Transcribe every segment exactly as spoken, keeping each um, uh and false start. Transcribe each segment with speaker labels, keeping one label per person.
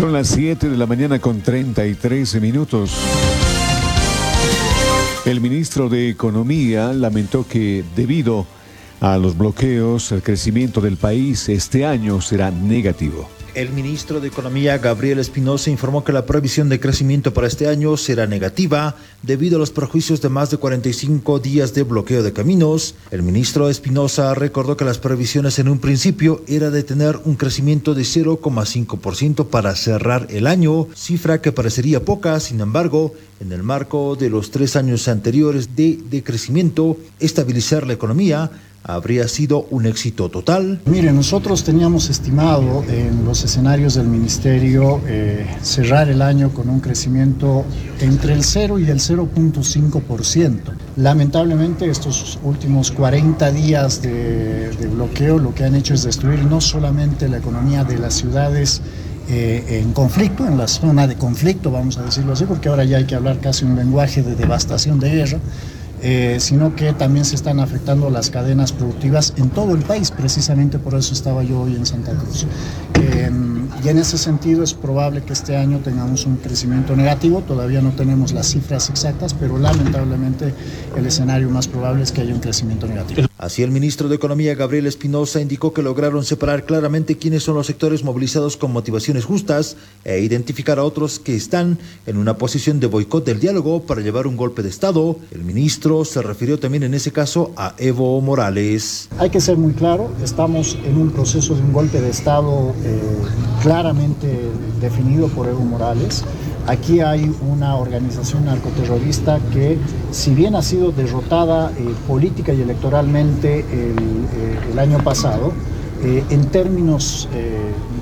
Speaker 1: Son las siete de la mañana con treinta y tres minutos. El ministro de Economía lamentó que debido a los bloqueos, el crecimiento del país este año será negativo.
Speaker 2: El ministro de Economía, Gabriel Espinosa, informó que la previsión de crecimiento para este año será negativa debido a los perjuicios de más de cuarenta y cinco días de bloqueo de caminos. El ministro Espinosa recordó que las previsiones en un principio era de tener un crecimiento de cero coma cinco por ciento para cerrar el año, cifra que parecería poca. Sin embargo, en el marco de los tres años anteriores de, de crecimiento, estabilizar la economía habría sido un éxito total.
Speaker 3: Mire, nosotros teníamos estimado en los escenarios del ministerio eh, cerrar el año con un crecimiento entre el cero y el cero punto cinco por ciento. Lamentablemente estos últimos cuarenta días de, de bloqueo lo que han hecho es destruir no solamente la economía de las ciudades eh, en conflicto, en la zona de conflicto, vamos a decirlo así, porque ahora ya hay que hablar casi un lenguaje de devastación de guerra, Eh, sino que también se están afectando las cadenas productivas en todo el país. Precisamente por eso estaba yo hoy en Santa Cruz. Eh, y en ese sentido es probable que este año tengamos un crecimiento negativo. Todavía no tenemos las cifras exactas, pero lamentablemente el escenario más probable es que haya un crecimiento negativo.
Speaker 2: Así, el ministro de Economía, Gabriel Espinosa, indicó que lograron separar claramente quiénes son los sectores movilizados con motivaciones justas e identificar a otros que están en una posición de boicot del diálogo para llevar un golpe de Estado. El ministro se refirió también en ese caso a Evo Morales.
Speaker 3: Hay que ser muy claro, estamos en un proceso de un golpe de Estado eh, claramente definido por Evo Morales. Aquí hay una organización narcoterrorista que, si bien ha sido derrotada eh, política y electoralmente el, eh, el año pasado, eh, en términos eh,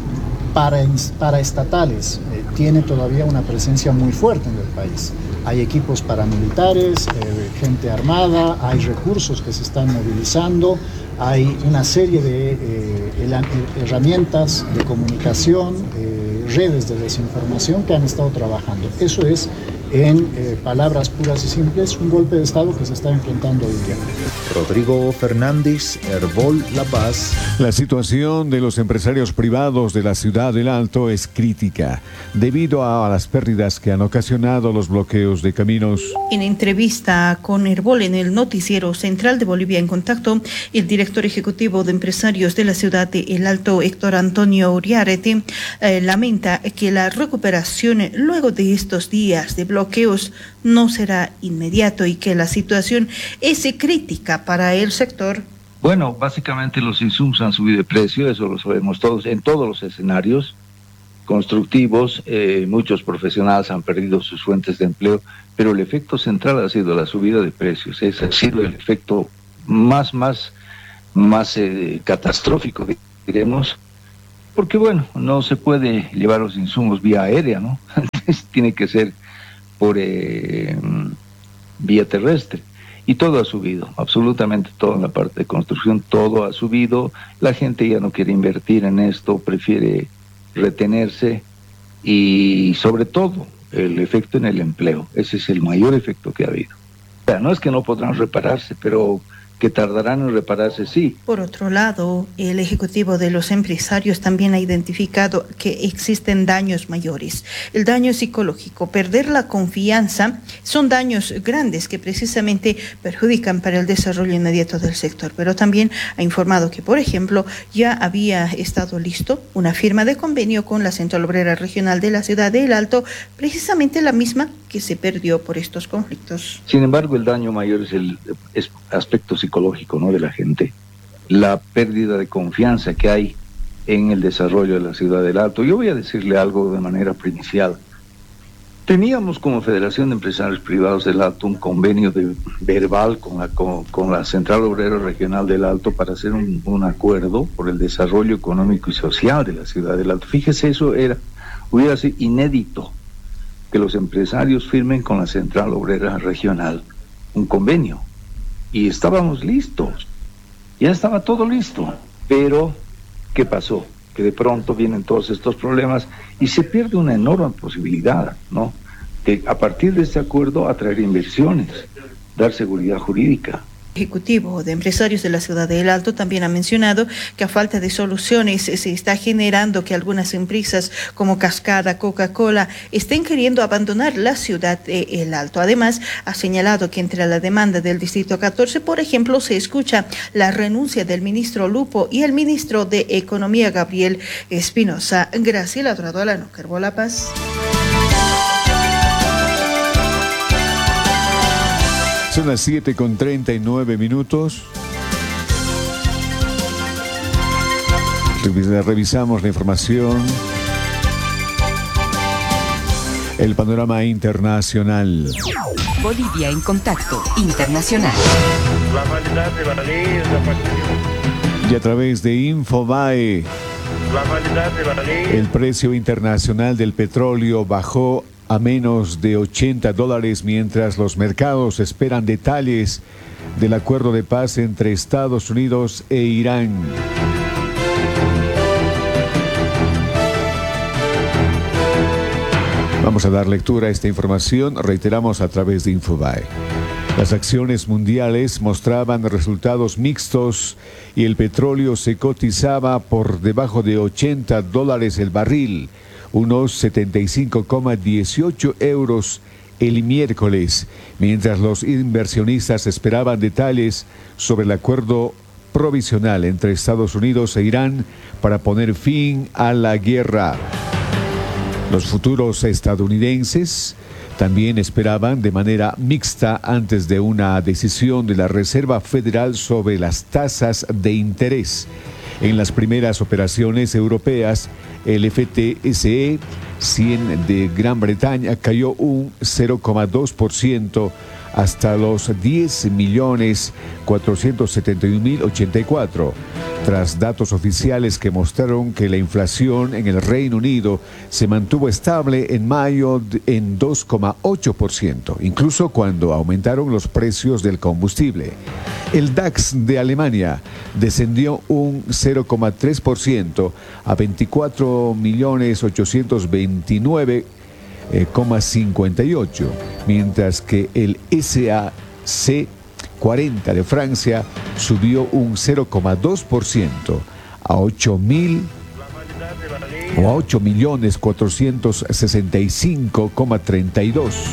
Speaker 3: para, paraestatales eh, tiene todavía una presencia muy fuerte en el país. Hay equipos paramilitares, eh, gente armada, hay recursos que se están movilizando, hay una serie de eh, herramientas de comunicación, eh, redes de desinformación que han estado trabajando. Eso es, en eh, palabras puras y simples, un golpe de Estado que se está enfrentando hoy día.
Speaker 2: Rodrigo Fernández, Herbol La Paz.
Speaker 1: La situación de los empresarios privados de la ciudad del Alto es crítica debido a las pérdidas que han ocasionado los bloqueos de caminos.
Speaker 4: En entrevista con Herbol en el noticiero central de Bolivia en Contacto, el director ejecutivo de empresarios de la ciudad de El Alto, Héctor Antonio Uriarte, eh, lamenta que la recuperación luego de estos días de bloqueos no será inmediato y que la situación es crítica para el sector.
Speaker 5: Bueno, básicamente los insumos han subido de precio, eso lo sabemos todos, en todos los escenarios constructivos. Eh, muchos profesionales han perdido sus fuentes de empleo, pero el efecto central ha sido la subida de precios. Ese ha sido el efecto más, más, más eh, catastrófico, diremos, porque bueno, no se puede llevar los insumos vía aérea, ¿no? Tiene que ser por eh, vía terrestre. Y todo ha subido, absolutamente todo en la parte de construcción, todo ha subido. La gente ya no quiere invertir en esto, prefiere retenerse y sobre todo el efecto en el empleo. Ese es el mayor efecto que ha habido. O sea, no es que no podrán repararse, pero que tardarán en repararse, sí.
Speaker 4: Por otro lado, el ejecutivo de los empresarios también ha identificado que existen daños mayores. El daño psicológico, perder la confianza, son daños grandes que precisamente perjudican para el desarrollo inmediato del sector. Pero también ha informado que, por ejemplo, ya había estado listo una firma de convenio con la Central Obrera Regional de la ciudad de El Alto, precisamente la misma que se perdió por estos conflictos.
Speaker 5: Sin embargo, el daño mayor es el es aspecto psicológico, ¿no?, de la gente, la pérdida de confianza que hay en el desarrollo de la ciudad del Alto. Yo voy a decirle algo de manera primicial. Teníamos como Federación de Empresarios Privados del Alto un convenio de, verbal con la, con, con la Central Obrera Regional del Alto para hacer un, un acuerdo por el desarrollo económico y social de la ciudad del Alto. Fíjese, eso era, hubiera sido inédito que los empresarios firmen con la Central Obrera Regional un convenio. Y estábamos listos, ya estaba todo listo, pero ¿qué pasó? Que de pronto vienen todos estos problemas y se pierde una enorme posibilidad, ¿no?, de a partir de este acuerdo atraer inversiones, dar seguridad jurídica,
Speaker 4: Ejecutivo de Empresarios de la Ciudad del Alto también ha mencionado que a falta de soluciones se está generando que algunas empresas como Cascada, Coca-Cola estén queriendo abandonar la ciudad de El Alto. Además, ha señalado que entre la demanda del Distrito catorce, por ejemplo, se escucha la renuncia del ministro Lupo y el ministro de Economía, Gabriel Espinosa. Graciela Doradola, Nocarbo La Paz.
Speaker 1: Son las siete con treinta y nueve minutos. Revisamos la información. El panorama internacional.
Speaker 6: Bolivia en contacto internacional.
Speaker 1: Y a través de Infobae, el precio internacional del petróleo bajó a menos de ochenta dólares, mientras los mercados esperan detalles del acuerdo de paz entre Estados Unidos e Irán. Vamos a dar lectura a esta información, reiteramos a través de Infobae. Las acciones mundiales mostraban resultados mixtos y el petróleo se cotizaba por debajo de ochenta dólares el barril, unos setenta y cinco coma dieciocho euros el miércoles, mientras los inversionistas esperaban detalles sobre el acuerdo provisional entre Estados Unidos e Irán para poner fin a la guerra. Los futuros estadounidenses también esperaban de manera mixta antes de una decisión de la Reserva Federal sobre las tasas de interés. En las primeras operaciones europeas, el F T S E cien de Gran Bretaña cayó un cero coma dos por ciento hasta los diez millones cuatrocientos setenta y un mil ochenta y cuatro, tras datos oficiales que mostraron que la inflación en el Reino Unido se mantuvo estable en mayo en dos coma ocho por ciento, incluso cuando aumentaron los precios del combustible. El DAX de Alemania descendió un cero coma tres por ciento a veinticuatro millones ochocientos veintinueve coma cincuenta y ocho, mientras que el S A C cuarenta de Francia subió un cero coma dos por ciento a ocho mil o a ocho millones cuatrocientos sesenta y cinco coma treinta y dos.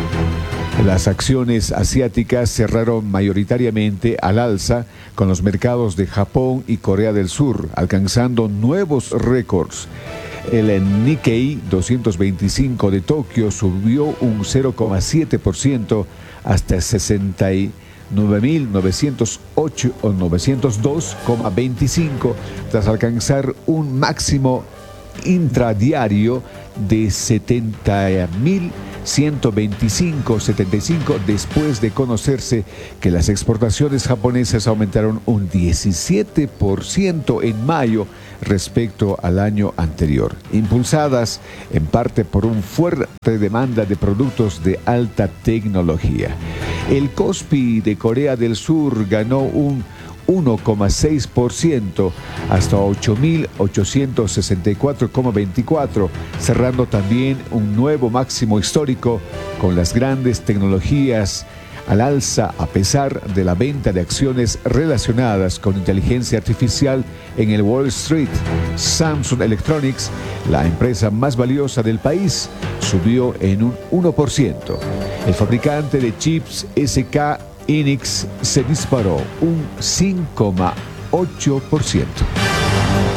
Speaker 1: Las acciones asiáticas cerraron mayoritariamente al alza, con los mercados de Japón y Corea del Sur alcanzando nuevos récords. El Nikkei doscientos veinticinco de Tokio subió un cero coma siete por ciento hasta sesenta y nueve mil novecientos ocho o novecientos dos coma veinticinco, tras alcanzar un máximo intradiario de setenta mil ciento veinticinco coma setenta y cinco, después de conocerse que las exportaciones japonesas aumentaron un diecisiete por ciento en mayo respecto al año anterior, impulsadas en parte por una fuerte demanda de productos de alta tecnología. El Kospi de Corea del Sur ganó un uno coma seis por ciento hasta ocho mil ochocientos sesenta y cuatro coma veinticuatro, cerrando también un nuevo máximo histórico, con las grandes tecnologías al alza a pesar de la venta de acciones relacionadas con inteligencia artificial en el Wall Street. Samsung Electronics, la empresa más valiosa del país, subió en un uno por ciento. El fabricante de chips S K Hynix se disparó un cinco coma ocho por ciento.